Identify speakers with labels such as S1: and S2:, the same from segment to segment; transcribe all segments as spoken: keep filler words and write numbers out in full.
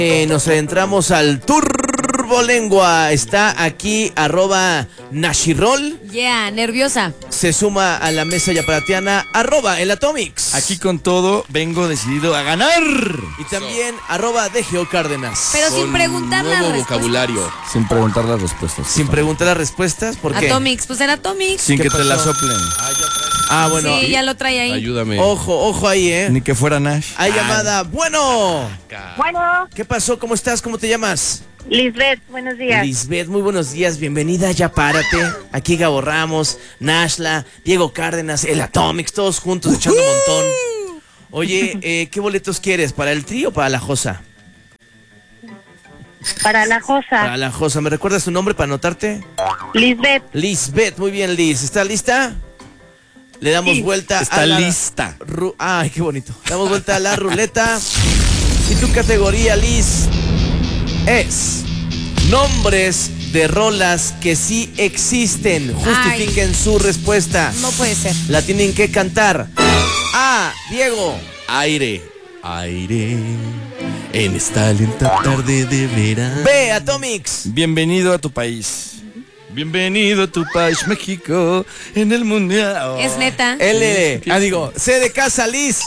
S1: Eh, nos adentramos al Turbolengua. Está aquí, arroba Nashirol.
S2: Yeah, nerviosa.
S1: Se suma a la mesa yaparatiana, arroba el Atomics.
S3: Aquí con todo, vengo decidido a ganar.
S1: Y también, arroba de Geo Cárdenas.
S2: Pero sin
S4: Con
S2: preguntar las
S4: nuevo
S2: respuestas.
S4: vocabulario.
S3: Sin preguntar las respuestas.
S1: Sin preguntar las respuestas, ¿por qué?
S2: Atomics, pues el Atomics.
S3: Sin
S1: ¿Qué
S3: que te
S1: pasó?
S3: la soplen.
S1: Ah, bueno.
S2: Sí, ya lo trae ahí.
S4: Ayúdame.
S1: Ojo, ojo ahí, ¿eh?
S3: Ni que fuera Nash.
S1: Hay llamada. Bueno.
S5: Bueno,
S1: ¿Qué pasó? ¿Cómo estás? ¿Cómo te llamas?
S5: Lisbeth, buenos días.
S1: Lisbeth, muy buenos días. Bienvenida, ya párate. Aquí Gabo Ramos, Nashla, Diego Cárdenas, el Atomics, todos juntos echando un montón. Oye, eh, ¿qué boletos quieres? ¿Para el trío o para la Josa?
S5: Para la Josa,
S1: Para la Josa. ¿Me recuerdas tu nombre para anotarte?
S5: Lisbeth.
S1: Lisbeth, muy bien, Liz. ¿Estás lista? Le damos
S5: Sí.
S1: vuelta
S3: Está
S1: a la...
S3: lista.
S1: Ru- Ay, qué bonito. Damos vuelta a la ruleta. Y tu categoría, Liz, es nombres de rolas que sí existen. Justifiquen su respuesta.
S2: No puede ser.
S1: La tienen que cantar. A, Diego.
S4: Aire. Aire. En esta lenta tarde de verano.
S1: B, Atomics.
S3: Bienvenido a tu país. Bienvenido a tu país, México, en el mundial.
S2: Es neta.
S1: L, ah, digo, C de casa, Liz.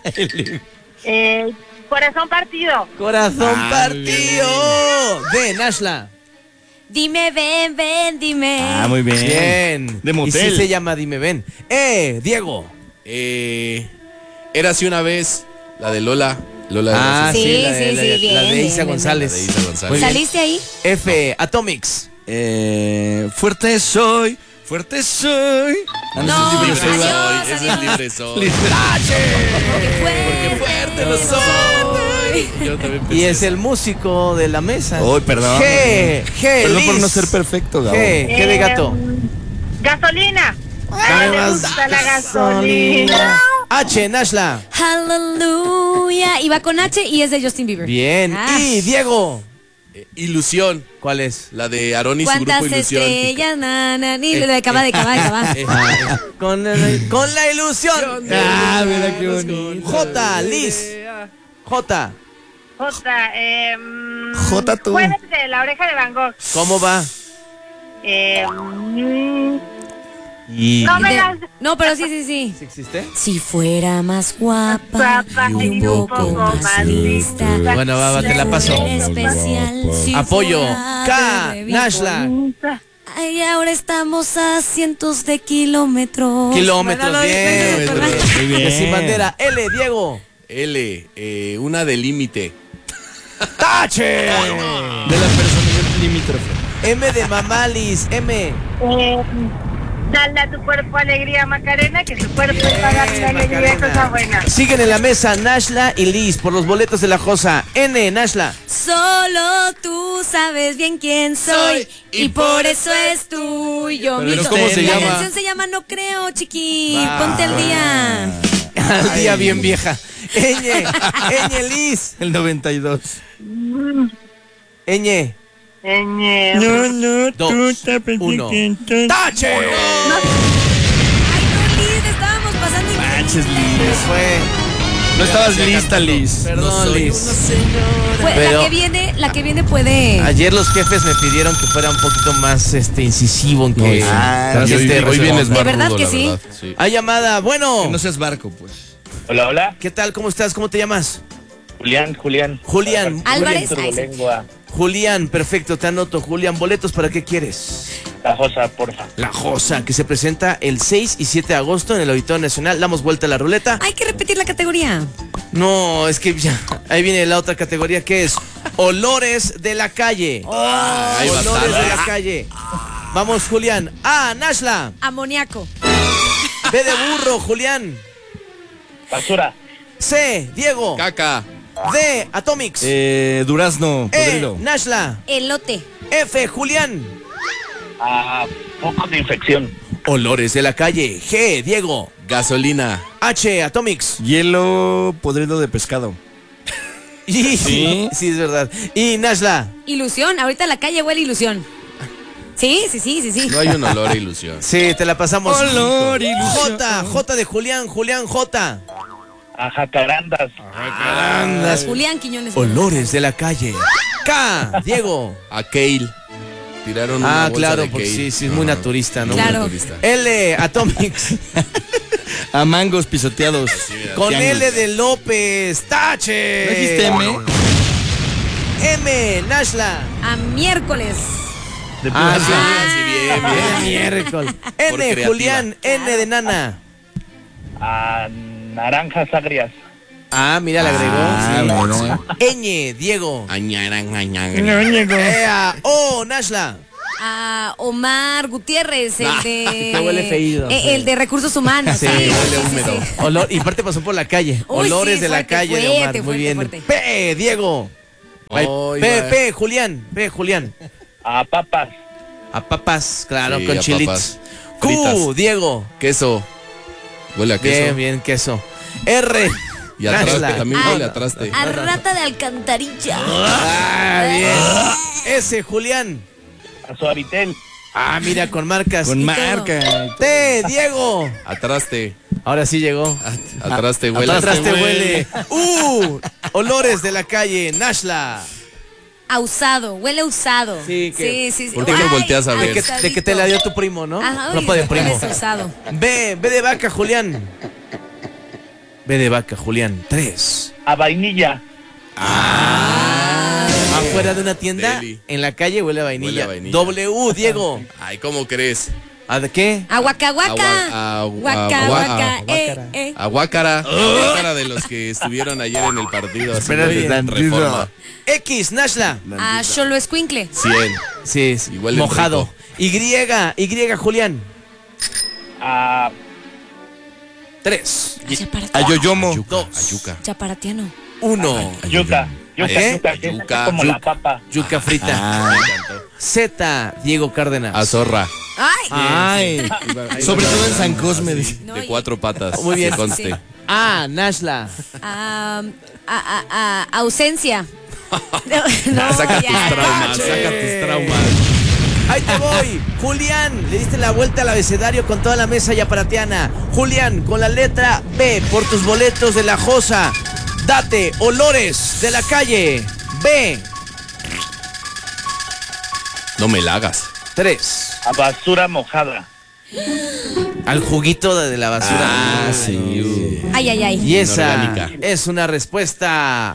S5: Eh, corazón partido.
S1: Corazón
S3: Ah,
S1: partido. D, Nashla.
S2: Dime, ven, ven, dime.
S3: Ah, muy bien.
S1: Bien.
S3: De
S1: Y
S3: motel.
S1: sí se llama Dime Ven. E, Diego.
S4: Eh, Érase una vez la de Lola. Lola.
S1: Ah,
S2: Sí,
S1: sí, la de,
S2: sí,
S1: la
S2: sí,
S1: de-
S2: bien,
S1: la de
S2: bien,
S1: Isa
S2: bien,
S1: González.
S4: bien. La de Isa González.
S1: Muy bien.
S2: ¿Saliste ahí?
S1: F, Atomics.
S3: Eh, fuerte soy, fuerte soy. Ah,
S2: No,
S3: ese es libre
S4: Libre
S3: soy, ¿verdad?
S2: adiós,
S4: soy. Ese
S2: adiós.
S4: es libre soy.
S2: Porque
S4: fuerte lo soy. Yo también
S1: Y
S4: pensé
S1: es
S4: eso.
S1: el músico de la mesa.
S3: Uy, perdón.
S1: G, G,
S3: Perdón por
S1: Liz.
S3: no ser perfecto, Gabo.
S1: G, G de
S5: Eh,
S1: gato.
S5: Gasolina.
S1: Dame
S5: Ay, me
S1: más
S5: gusta la gasolina.
S1: H, Nashla.
S2: Hallelujah. Y va con H y es de Justin Bieber.
S1: Bien.
S2: Ah.
S1: Y Diego.
S4: Eh, Ilusión.
S1: ¿Cuál es?
S4: La de Aarón y su
S2: ¿Cuántas
S4: grupo Ilusión.
S2: estrellas? Na, na, ni, de acaba, de acaba, de acaba.
S4: Eh,
S1: Con, el- con la ilusión.
S3: Ah, mira qué bonito.
S1: J, Liz. J.
S5: J, eh, mm,
S3: J tú.
S5: Jueves de la oreja de Van Gogh.
S1: ¿Cómo va?
S5: Eh, mm,
S1: Y...
S5: no me
S2: De-
S5: las
S2: no, pero sí, sí, sí.
S1: ¿Sí existe?
S2: Si fuera más guapa
S5: Guapa
S2: y un poco más lista.
S1: Bueno, va, va, te la paso.
S2: Especial. Si
S1: Apoyo.
S2: fuera
S1: K,
S2: de revista.
S1: Nashla.
S2: Ay, ahora estamos a cientos de kilómetros.
S1: Kilómetros,
S2: ¿Verdad?
S1: bien.
S2: ¿Verdad?
S3: Muy bien.
S1: Sin bandera. L, Diego.
S4: L. Eh, una de límite.
S1: ¡Tache!
S3: De la personalidad limítrofe.
S1: M de mamá, Liz. M.
S5: Eh, dale a tu cuerpo alegría, Macarena, que tu cuerpo
S1: Bien,
S5: está dando la alegría,
S1: Macarena.
S5: cosa buena.
S1: Siguen en la mesa Nashla y Liz por los boletos de la Josa. N, Nashla.
S2: Solo tú sabes bien quién soy,
S4: Soy,
S2: y por eso es tuyo.
S4: Pero
S2: mi
S4: ¿cómo
S2: ser.
S4: se
S2: La
S4: llama?
S2: canción se llama No Creo, chiqui. Ponte al día.
S1: Al día bien vieja. Ñ, Ñ, Liz.
S3: El noventa y dos.
S1: Ñ.
S5: Eñe.
S3: No, no,
S1: Dos, uno. ¡Tache!
S2: Ay, no, Liz, estábamos pasando
S3: Manches,
S1: Se
S3: Liz.
S1: fue.
S3: No estabas
S4: Ya
S3: lista,
S4: cantando.
S3: Liz.
S1: Perdón,
S4: soy
S1: Liz.
S4: una señora.
S2: Pues,
S1: Pero-
S2: la que viene, la que viene puede.
S1: Ayer los jefes me pidieron que fuera un poquito más este incisivo en que
S3: Ah,
S1: que
S4: Hoy,
S1: este
S4: hoy
S1: responda.
S4: vienes más
S2: ¿De verdad
S4: rudo,
S2: que
S4: la
S2: sí?
S4: verdad, sí.
S1: Hay llamada. Bueno,
S3: Que no seas barco, pues.
S6: Hola, hola.
S1: ¿qué tal? ¿Cómo estás? ¿Cómo te llamas?
S6: Julián, Julián.
S1: Julián.
S2: Álvarez.
S6: Julián
S2: Ay, sí.
S6: Turbulengua.
S1: Julián, perfecto, te anoto. Julián, ¿boletos para qué quieres?
S6: La Josa, porfa.
S1: La Josa, que se presenta el seis y siete de agosto en el Auditorio Nacional. Damos vuelta a la ruleta.
S2: Hay que repetir la categoría.
S1: No, es que ya, ahí viene la otra categoría que es Olores de la Calle.
S4: Hay
S1: Olores
S4: bastante.
S1: de la Calle. Vamos, Julián. A, Nashla.
S2: Amoníaco.
S1: B de burro, Julián.
S6: Basura.
S1: C, Diego.
S4: Caca.
S1: D, Atomics.
S3: Eh, durazno,
S1: E,
S3: podrido.
S1: Nashla.
S2: Elote.
S1: F, Julián.
S6: Ah, focos de infección.
S1: Olores de la Calle. G, Diego.
S4: Gasolina.
S1: H, Atomics.
S3: Hielo podrido de pescado.
S1: Y,
S3: Sí.
S1: sí, es verdad. Y Nashla.
S2: Ilusión. Ahorita la calle huele a ilusión. Sí, sí, sí, sí, sí.
S4: No hay un olor a ilusión.
S1: Sí, te la pasamos.
S3: Olor, ilusión.
S1: J, J de Julián, Julián J.
S6: A jacarandas.
S1: Jacarandas.
S2: Julián Quiñones.
S1: Olores de la calle. K, Diego.
S4: A Kale. Tiraron una
S1: Ah,
S4: bolsa
S1: claro,
S4: de
S1: porque
S4: Kale.
S1: sí, sí, es muy
S4: Ajá.
S1: naturista, ¿no?
S2: Claro.
S4: Naturista.
S1: L, Atomics.
S3: A mangos pisoteados.
S1: Con
S3: Tianguis.
S1: L de López. Tache.
S3: ¿No dijiste M?
S1: M, Nashla.
S2: A miércoles.
S1: Ah, sí.
S2: Ah.
S4: Sí, bien, bien.
S1: N, miércoles.
S4: Por
S1: N,
S4: creativa.
S1: Julián. N de Nana.
S6: A naranjas agrias.
S1: Ah, mira, le agregó.
S3: Ah,
S1: sí.
S3: bueno.
S1: Ñ, Diego.
S4: Añaran, añaran.
S1: Ea, O, Nashla.
S2: A Omar Gutiérrez, el de.
S1: que huele feído.
S2: eh, El de recursos humanos.
S1: Sí,
S2: sí,
S1: huele
S2: sí, sí,
S1: húmedo.
S2: sí.
S1: Olor, y parte pasó por la calle.
S2: Uy,
S1: Olores
S2: sí,
S1: de la
S2: fuerte,
S1: calle de Omar.
S2: fuerte,
S1: Muy bien.
S2: fuerte,
S1: P, Diego. Ay,
S4: Ay,
S1: P,
S4: va.
S1: P, Julián. P, Julián.
S6: A papas.
S1: A papas, claro,
S4: Sí,
S1: con
S4: a
S1: chilitos.
S4: papas.
S1: Q,
S4: Fritas.
S1: Diego.
S4: Queso. Huele a queso.
S1: Bien, bien, queso. R.
S4: Y atrás,
S1: Nashla.
S4: también
S2: Ah,
S4: huele a traste.
S2: A rata de alcantarilla.
S1: Ah, bien. S, Julián.
S6: A suavitel.
S1: Ah, mira, con marcas.
S3: Con
S2: Y
S3: marca.
S1: T, Diego.
S4: A traste.
S1: Ahora sí llegó.
S4: A traste huele.
S1: Atrás te huele. Uh, olores de la calle. Nashla.
S2: A usado, huele a usado.
S1: Sí, que-
S2: sí, sí, sí.
S4: ¿Por qué me
S2: Ay,
S4: volteas a
S1: De
S4: ver?
S1: que,
S2: asadito.
S1: de que te la dio tu primo, ¿no?
S2: Ajá,
S1: Ropa de
S2: uy,
S1: primo.
S2: huele a usado.
S1: B, B de vaca, Julián. B de vaca, Julián. Tres.
S6: A vainilla.
S1: Afuera de una tienda,
S4: Deli.
S1: en la calle huele a vainilla.
S4: Huele a vainilla.
S1: W, Diego.
S4: Ay, ¿cómo crees?
S1: ¿A de qué?
S2: A Waka
S4: Agua-
S2: Waka.
S4: a-
S2: Waka
S4: a-
S2: Waka.
S1: a-
S2: Eh,
S1: guácara.
S2: eh.
S4: A Guácara. A Guácara de los que estuvieron ayer en el partido. haciendo
S3: Espérate tantito.
S4: reforma.
S1: X, Nashla.
S2: A Xolo Escuincle.
S4: cien.
S1: Sí, sí.
S4: Y huele
S1: Mojado.
S4: rico.
S1: Y, Y, Julián.
S6: A
S1: Tres.
S2: A Chaparatiano.
S3: A Yoyomo.
S1: Dos.
S4: Ayuca.
S2: Chaparatiano.
S1: Uno.
S6: yuca. Yuca,
S1: ¿Qué?
S6: yuca, que es
S4: Yuca.
S6: como
S1: Yuca.
S6: la papa.
S1: Yuca frita.
S3: Ah.
S1: Z, Diego Cárdenas.
S4: A zorra.
S2: Ay.
S3: Ay. Sobre todo en San Cosme.
S2: No,
S4: De
S2: y-
S4: cuatro patas.
S1: Muy bien.
S4: Que conste.
S2: Sí.
S1: A, Nashla.
S2: A, a, a, a- ausencia. No,
S4: Saca
S2: ya.
S4: tus traumas.
S1: Tache.
S4: Saca tus traumas.
S1: Ahí te voy. Julián, le diste la vuelta al abecedario con toda la mesa yaparatiana. Julián, con la letra B, por tus boletos de la Josa. Date olores de la calle. B.
S4: No me la hagas.
S1: Tres.
S6: A basura mojada.
S1: Al juguito de la basura.
S4: Ah, sí.
S2: Ay, ay, ay.
S1: Y esa
S4: Inorgánica.
S1: es una respuesta.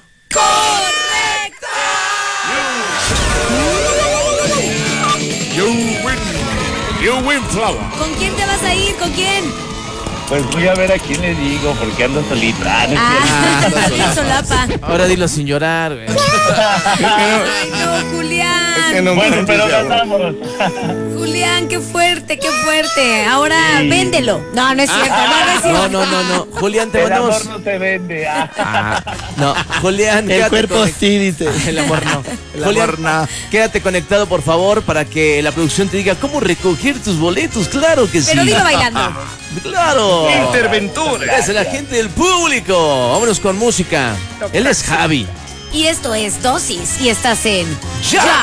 S2: ¿Con quién te vas a ir? ¿Con quién?
S6: Pues voy a ver a quién le digo, porque ando solita. Ah, no es cierto.
S2: Ah, bien solapa.
S1: Ahora dilo sin llorar, güey.
S2: Ay, no, Julián.
S6: Bueno, pero ganamos.
S2: Julián, qué fuerte, qué fuerte. Ahora véndelo. No, no es cierto, no, no es cierto.
S1: No, no, no, no. Julián, te
S6: El amor
S1: mandamos.
S6: no se vende. Ah.
S1: Ah, no, Julián,
S3: El
S1: quédate
S3: cuerpo
S1: conect-
S3: sí, dice.
S1: El amor no.
S3: El
S1: Julián,
S3: amor no.
S1: quédate conectado, por favor, para que la producción te diga cómo recoger tus boletos. Claro que sí.
S2: Pero dilo bailando.
S1: ¡Claro!
S3: Interventura.
S1: Es la gente del público. Vámonos con música. Él es Javi.
S2: Y esto es Dosis y estás en
S1: ¡Ya!